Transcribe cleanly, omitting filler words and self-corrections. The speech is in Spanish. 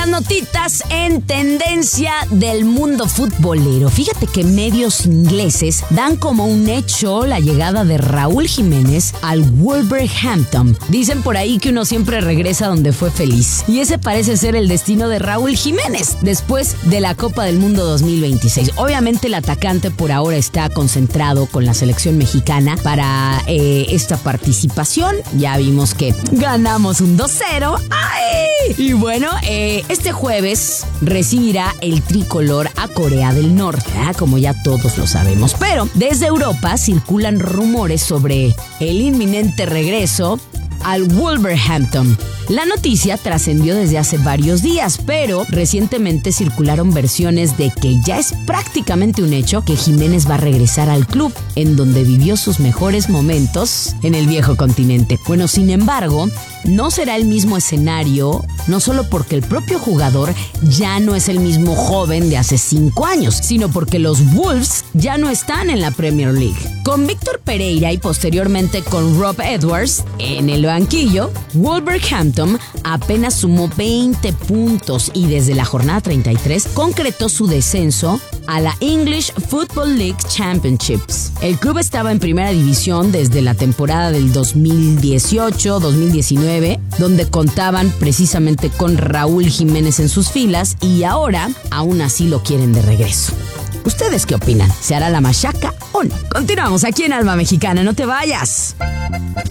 las notitas en tendencia del mundo futbolero. Fíjate que medios ingleses dan como un hecho la llegada de Raúl Jiménez al Wolverhampton. Dicen por ahí que uno siempre regresa donde fue feliz. Y ese parece ser el destino de Raúl Jiménez después de la Copa del Mundo 2026. Obviamente el atacante por ahora está concentrado con la selección mexicana para esta participación. Ya vimos que ganamos un 2-0. ¡Ay! Y bueno, este jueves recibirá el tricolor a Corea del Norte, como ya todos lo sabemos. Pero desde Europa circulan rumores sobre el inminente regreso al Wolverhampton. La noticia trascendió desde hace varios días, pero recientemente circularon versiones de que ya es prácticamente un hecho que Jiménez va a regresar al club, en donde vivió sus mejores momentos en el viejo continente. Bueno, sin embargo, no será el mismo escenario, no solo porque el propio jugador ya no es el mismo joven de hace 5 años, sino porque los Wolves ya no están en la Premier League. Con Víctor Pereira y posteriormente con Rob Edwards en el banquillo, Wolverhampton apenas sumó 20 puntos y desde la jornada 33 concretó su descenso a la English Football League Championships. El club estaba en primera división desde la temporada del 2018-2019, donde contaban precisamente con Raúl Jiménez en sus filas y ahora aún así lo quieren de regreso. ¿Ustedes qué opinan? ¿Se hará la machaca o no? Continuamos aquí en Alma Mexicana, no te vayas.